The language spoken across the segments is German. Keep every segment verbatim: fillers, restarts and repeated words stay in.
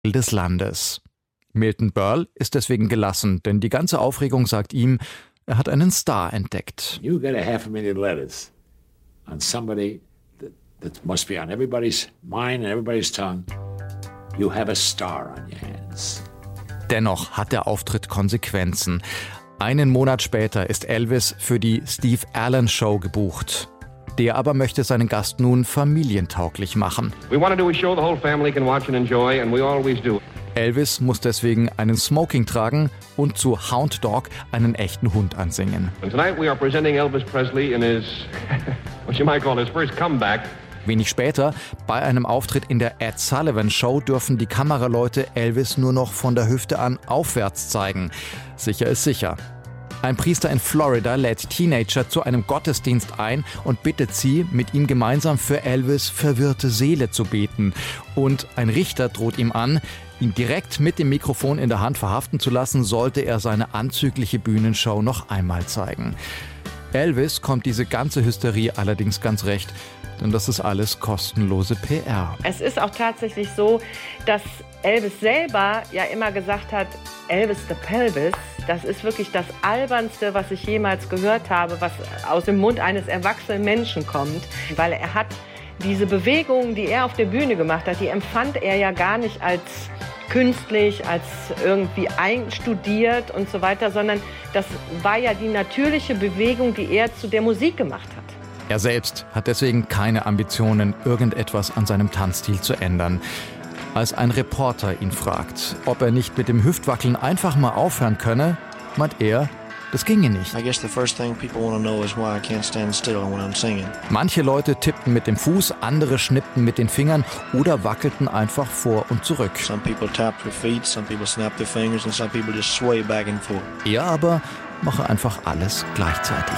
des Landes. Milton Berle ist deswegen gelassen, denn die ganze Aufregung sagt ihm, er hat einen Star entdeckt. You get a half a million letters on somebody that, that must be on everybody's mind and everybody's tongue. You have a star on your hands. Dennoch hat der Auftritt Konsequenzen. Einen Monat später ist Elvis für die Steve Allen Show gebucht. Der aber möchte seinen Gast nun familientauglich machen. We want to do a show the whole family can watch and enjoy, and we always do. Elvis muss deswegen einen Smoking tragen und zu Hound Dog einen echten Hund ansingen. And tonight we are presenting Elvis Presley in his, what you might call his first comeback. Wenig später, bei einem Auftritt in der Ed Sullivan Show, dürfen die Kameraleute Elvis nur noch von der Hüfte an aufwärts zeigen. Sicher ist sicher. Ein Priester in Florida lädt Teenager zu einem Gottesdienst ein und bittet sie, mit ihm gemeinsam für Elvis' verwirrte Seele zu beten. Und ein Richter droht ihm an, ihn direkt mit dem Mikrofon in der Hand verhaften zu lassen, sollte er seine anzügliche Bühnenshow noch einmal zeigen. Elvis kommt diese ganze Hysterie allerdings ganz recht, denn das ist alles kostenlose P R. Es ist auch tatsächlich so, dass Elvis selber ja immer gesagt hat, Elvis the Pelvis, das ist wirklich das Albernste, was ich jemals gehört habe, was aus dem Mund eines erwachsenen Menschen kommt. Weil er hat diese Bewegungen, die er auf der Bühne gemacht hat, die empfand er ja gar nicht als künstlich, als irgendwie einstudiert und so weiter, sondern das war ja die natürliche Bewegung, die er zu der Musik gemacht hat. Er selbst hat deswegen keine Ambitionen, irgendetwas an seinem Tanzstil zu ändern. Als ein Reporter ihn fragt, ob er nicht mit dem Hüftwackeln einfach mal aufhören könne, meint er, das ginge nicht. Manche Leute tippten mit dem Fuß, andere schnippten mit den Fingern oder wackelten einfach vor und zurück. Er aber mache einfach alles gleichzeitig.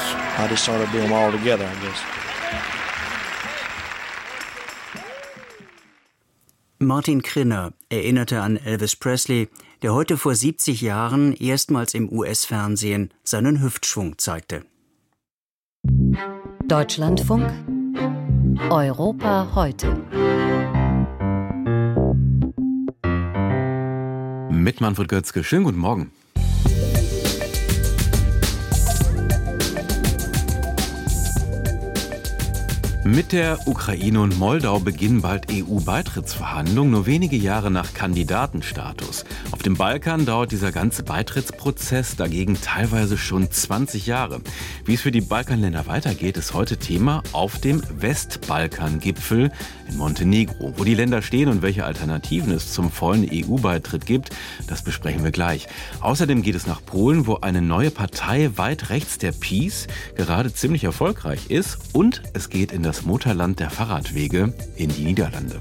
Martin Krinner erinnerte an Elvis Presley, der heute vor siebzig Jahren erstmals im U S-Fernsehen seinen Hüftschwung zeigte. Deutschlandfunk Europa heute. Mit Manfred Götzke. Schönen guten Morgen. Mit der Ukraine und Moldau beginnen bald E U-Beitrittsverhandlungen, nur wenige Jahre nach Kandidatenstatus. Auf dem Balkan dauert dieser ganze Beitrittsprozess dagegen teilweise schon zwanzig Jahre. Wie es für die Balkanländer weitergeht, ist heute Thema auf dem Westbalkan-Gipfel in Montenegro. Wo die Länder stehen und welche Alternativen es zum vollen E U-Beitritt gibt, das besprechen wir gleich. Außerdem geht es nach Polen, wo eine neue Partei weit rechts, der PiS, gerade ziemlich erfolgreich ist. Und es geht in das das Mutterland der Fahrradwege in die Niederlande.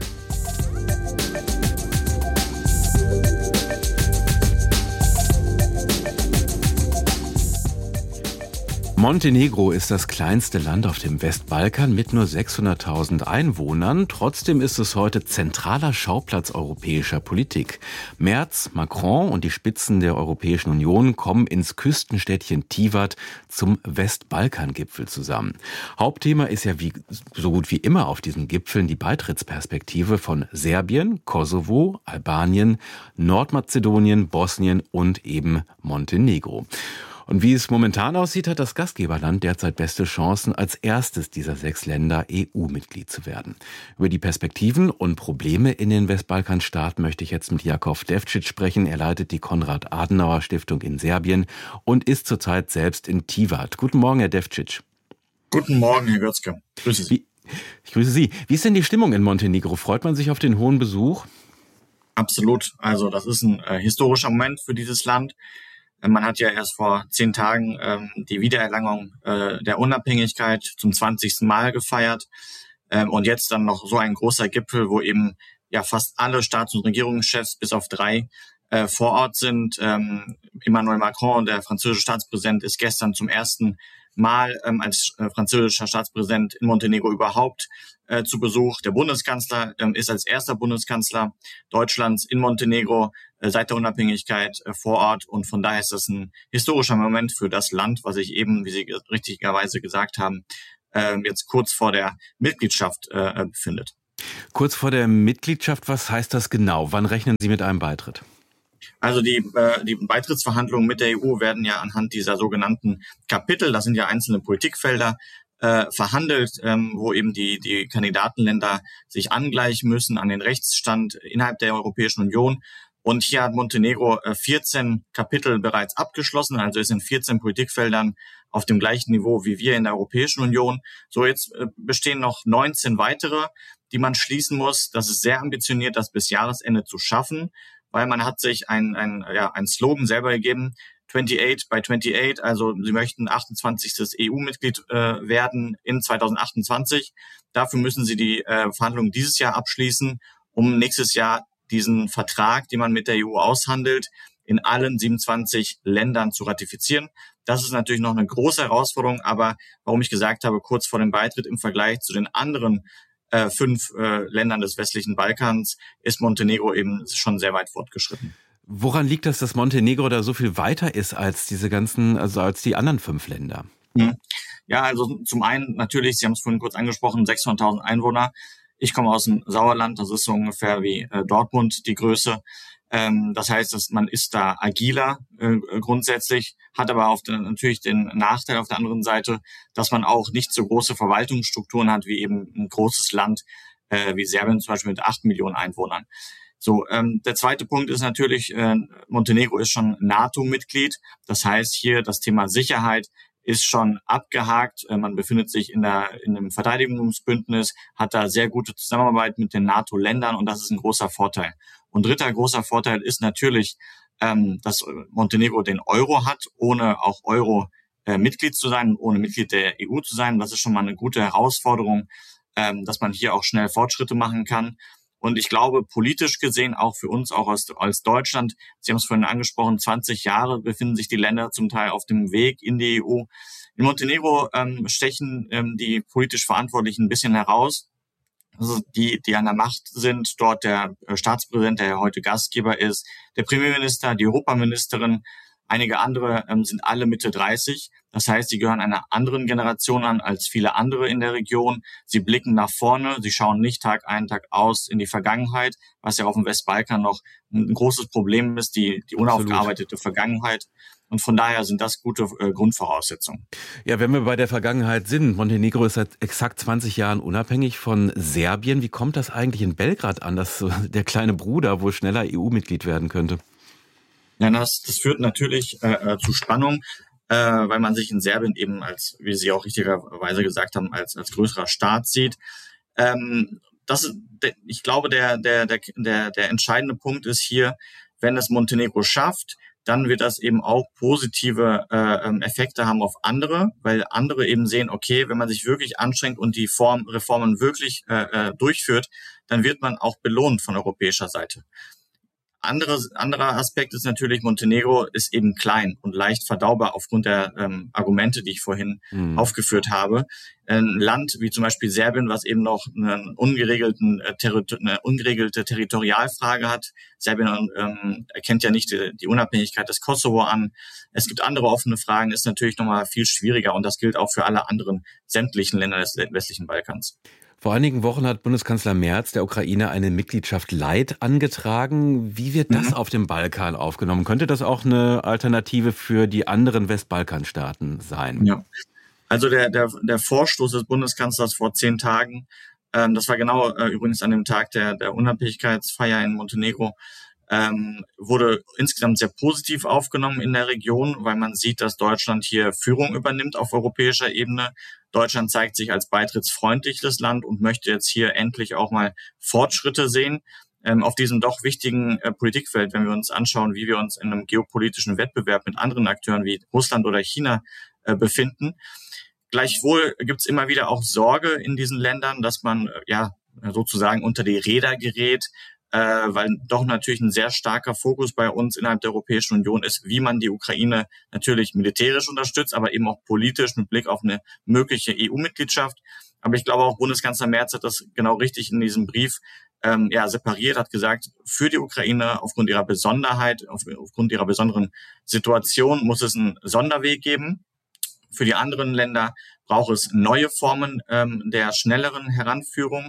Montenegro ist das kleinste Land auf dem Westbalkan mit nur sechshunderttausend Einwohnern. Trotzdem ist es heute zentraler Schauplatz europäischer Politik. Merz, Macron und die Spitzen der Europäischen Union kommen ins Küstenstädtchen Tivat zum Westbalkan-Gipfel zusammen. Hauptthema ist ja wie, so gut wie immer auf diesen Gipfeln die Beitrittsperspektive von Serbien, Kosovo, Albanien, Nordmazedonien, Bosnien und eben Montenegro. Und wie es momentan aussieht, hat das Gastgeberland derzeit beste Chancen, als erstes dieser sechs Länder E U-Mitglied zu werden. Über die Perspektiven und Probleme in den Westbalkanstaaten möchte ich jetzt mit Jakov Devčić sprechen. Er leitet die Konrad-Adenauer-Stiftung in Serbien und ist zurzeit selbst in Tivat. Guten Morgen, Herr Devčić. Guten Morgen, Herr Götzke. Grüße Sie. Wie, ich grüße Sie. Wie ist denn die Stimmung in Montenegro? Freut man sich auf den hohen Besuch? Absolut. Also das ist ein äh, historischer Moment für dieses Land. Man hat ja erst vor zehn Tagen ähm, die Wiedererlangung äh, der Unabhängigkeit zum zwanzigsten Mal gefeiert. Ähm, und jetzt dann noch so ein großer Gipfel, wo eben ja fast alle Staats- und Regierungschefs bis auf drei äh, vor Ort sind. Ähm, Emmanuel Macron, der französische Staatspräsident, ist gestern zum ersten Mal ähm, als äh, französischer Staatspräsident in Montenegro überhaupt äh, zu Besuch. Der Bundeskanzler ähm, ist als erster Bundeskanzler Deutschlands in Montenegro äh, seit der Unabhängigkeit äh, vor Ort. Und von daher ist das ein historischer Moment für das Land, was sich eben, wie Sie richtigerweise gesagt haben, äh, jetzt kurz vor der Mitgliedschaft äh, befindet. Kurz vor der Mitgliedschaft, was heißt das genau? Wann rechnen Sie mit einem Beitritt? Also die, äh, die Beitrittsverhandlungen mit der E U werden ja anhand dieser sogenannten Kapitel, das sind ja einzelne Politikfelder, äh, verhandelt, ähm, wo eben die, die Kandidatenländer sich angleichen müssen an den Rechtsstand innerhalb der Europäischen Union. Und hier hat Montenegro äh, vierzehn Kapitel bereits abgeschlossen, also ist in vierzehn Politikfeldern auf dem gleichen Niveau wie wir in der Europäischen Union. So, jetzt äh, bestehen noch neunzehn weitere, die man schließen muss. Das ist sehr ambitioniert, das bis Jahresende zu schaffen, weil man hat sich ein, ein, ja, ein Slogan selber gegeben, achtundachtzig by achtundachtzig, also sie möchten achtundzwanzigstes E U-Mitglied äh, werden in zweitausendachtundzwanzig. Dafür müssen sie die äh, Verhandlungen dieses Jahr abschließen, um nächstes Jahr diesen Vertrag, den man mit der E U aushandelt, in allen siebenundzwanzig Ländern zu ratifizieren. Das ist natürlich noch eine große Herausforderung, aber warum ich gesagt habe, kurz vor dem Beitritt im Vergleich zu den anderen äh, fünf äh, Ländern des westlichen Balkans, ist Montenegro eben schon sehr weit fortgeschritten. Woran liegt das, dass Montenegro da so viel weiter ist als diese ganzen, also als die anderen fünf Länder? Ja, also zum einen natürlich, Sie haben es vorhin kurz angesprochen, sechshunderttausend Einwohner. Ich komme aus dem Sauerland, das ist so ungefähr wie äh, Dortmund die Größe. Ähm, das heißt, dass man ist da agiler äh, grundsätzlich, hat aber auf den, natürlich den Nachteil auf der anderen Seite, dass man auch nicht so große Verwaltungsstrukturen hat wie eben ein großes Land äh, wie Serbien zum Beispiel mit acht Millionen Einwohnern. So, ähm, der zweite Punkt ist natürlich, äh, Montenegro ist schon NATO-Mitglied. Das heißt, hier das Thema Sicherheit ist schon abgehakt. Äh, man befindet sich in der in einem Verteidigungsbündnis, hat da sehr gute Zusammenarbeit mit den NATO-Ländern und das ist ein großer Vorteil. Und dritter großer Vorteil ist natürlich, ähm, dass Montenegro den Euro hat, ohne auch Euro äh, Mitglied zu sein, ohne Mitglied der E U zu sein. Das ist schon mal eine gute Herausforderung, ähm, dass man hier auch schnell Fortschritte machen kann. Und ich glaube, politisch gesehen, auch für uns, auch als, als Deutschland, Sie haben es vorhin angesprochen, zwanzig Jahre befinden sich die Länder zum Teil auf dem Weg in die E U. In Montenegro ähm, stechen ähm, die politisch Verantwortlichen ein bisschen heraus. Also die, die an der Macht sind, dort der Staatspräsident, der ja heute Gastgeber ist, der Premierminister, die Europaministerin, einige andere ähm, sind alle Mitte dreißig. Das heißt, sie gehören einer anderen Generation an als viele andere in der Region. Sie blicken nach vorne, sie schauen nicht Tag ein, Tag aus in die Vergangenheit, was ja auf dem Westbalkan noch ein großes Problem ist, die, die unaufgearbeitete Absolut. Vergangenheit. Und von daher sind das gute äh, Grundvoraussetzungen. Ja, wenn wir bei der Vergangenheit sind, Montenegro ist seit exakt zwanzig Jahren unabhängig von Serbien. Wie kommt das eigentlich in Belgrad an, dass so der kleine Bruder wohl schneller E U-Mitglied werden könnte? Ja, das, das führt natürlich äh, zu Spannung, äh, weil man sich in Serbien eben als, wie Sie auch richtigerweise gesagt haben, als als größerer Staat sieht. Ähm, das, ich glaube, der der der der der entscheidende Punkt ist hier, wenn es Montenegro schafft, dann wird das eben auch positive äh, Effekte haben auf andere, weil andere eben sehen, okay, wenn man sich wirklich anstrengt und die Form, Reformen wirklich äh, durchführt, dann wird man auch belohnt von europäischer Seite. Andere, anderer Aspekt ist natürlich, Montenegro ist eben klein und leicht verdaubar aufgrund der ähm, Argumente, die ich vorhin mhm. aufgeführt habe. Ein Land wie zum Beispiel Serbien, was eben noch einen ungeregelten, äh, Terri- eine ungeregelte Territorialfrage hat. Serbien ähm, erkennt ja nicht die, die Unabhängigkeit des Kosovo an. Es gibt andere offene Fragen, ist natürlich nochmal viel schwieriger und das gilt auch für alle anderen sämtlichen Länder des westlichen Balkans. Vor einigen Wochen hat Bundeskanzler Merz der Ukraine eine Mitgliedschaft Light angetragen. Wie wird das mhm. auf dem Balkan aufgenommen? Könnte das auch eine Alternative für die anderen Westbalkanstaaten sein? Ja, also der, der, der Vorstoß des Bundeskanzlers vor zehn Tagen, ähm, das war genau äh, übrigens an dem Tag der, der Unabhängigkeitsfeier in Montenegro, ähm, wurde insgesamt sehr positiv aufgenommen in der Region, weil man sieht, dass Deutschland hier Führung übernimmt auf europäischer Ebene. Deutschland zeigt sich als beitrittsfreundliches Land und möchte jetzt hier endlich auch mal Fortschritte sehen ähm, auf diesem doch wichtigen äh, Politikfeld, wenn wir uns anschauen, wie wir uns in einem geopolitischen Wettbewerb mit anderen Akteuren wie Russland oder China äh, befinden. Gleichwohl gibt es immer wieder auch Sorge in diesen Ländern, dass man äh, ja sozusagen unter die Räder gerät, äh, weil doch natürlich ein sehr starker Fokus bei uns innerhalb der Europäischen Union ist, wie man die Ukraine natürlich militärisch unterstützt, aber eben auch politisch mit Blick auf eine mögliche E U-Mitgliedschaft. Aber ich glaube auch Bundeskanzler Merz hat das genau richtig in diesem Brief ähm, ja separiert, hat gesagt, für die Ukraine aufgrund ihrer Besonderheit, auf, aufgrund ihrer besonderen Situation muss es einen Sonderweg geben. Für die anderen Länder braucht es neue Formen ähm, der schnelleren Heranführung.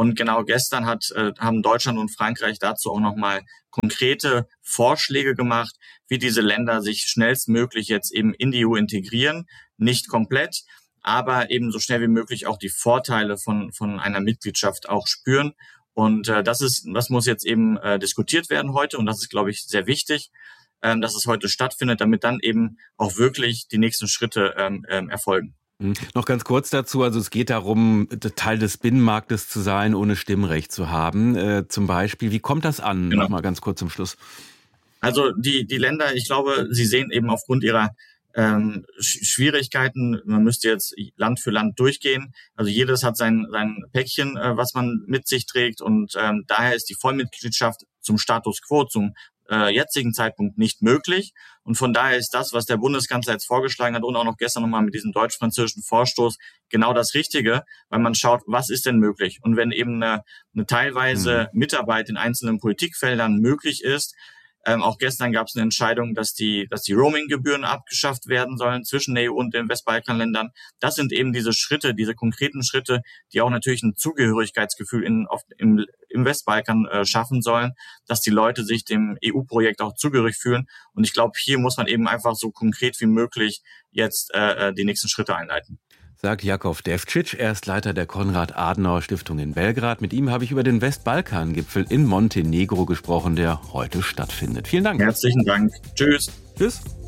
Und genau gestern hat, äh, haben Deutschland und Frankreich dazu auch nochmal konkrete Vorschläge gemacht, wie diese Länder sich schnellstmöglich jetzt eben in die E U integrieren. Nicht komplett, aber eben so schnell wie möglich auch die Vorteile von, von einer Mitgliedschaft auch spüren. Und äh, das ist, das muss jetzt eben äh, diskutiert werden heute. Und das ist, glaube ich, sehr wichtig, ähm, dass es heute stattfindet, damit dann eben auch wirklich die nächsten Schritte ähm, ähm, erfolgen. Noch ganz kurz dazu, also es geht darum, Teil des Binnenmarktes zu sein, ohne Stimmrecht zu haben, äh, zum Beispiel. Wie kommt das an? Genau. Noch mal ganz kurz zum Schluss. Also die die Länder, ich glaube, sie sehen eben aufgrund ihrer ähm, Schwierigkeiten, man müsste jetzt Land für Land durchgehen, also jedes hat sein sein Päckchen, äh, was man mit sich trägt und ähm, daher ist die Vollmitgliedschaft zum Status quo, zum äh, jetzigen Zeitpunkt nicht möglich. Und von daher ist das, was der Bundeskanzler jetzt vorgeschlagen hat und auch noch gestern nochmal mit diesem deutsch-französischen Vorstoß genau das Richtige, weil man schaut, was ist denn möglich? Und wenn eben eine, eine teilweise mhm. Mitarbeit in einzelnen Politikfeldern möglich ist, Ähm, auch gestern gab es eine Entscheidung, dass die, dass die Roaming-Gebühren abgeschafft werden sollen zwischen der E U und den Westbalkanländern. Das sind eben diese Schritte, diese konkreten Schritte, die auch natürlich ein Zugehörigkeitsgefühl in, auf, im, im Westbalkan äh, schaffen sollen, dass die Leute sich dem E U-Projekt auch zugehörig fühlen. Und ich glaube, hier muss man eben einfach so konkret wie möglich jetzt äh, die nächsten Schritte einleiten. Sagt Jakov Devčić, er ist Leiter der Konrad-Adenauer-Stiftung in Belgrad. Mit ihm habe ich über den Westbalkan-Gipfel in Montenegro gesprochen, der heute stattfindet. Vielen Dank. Herzlichen Dank. Tschüss. Tschüss.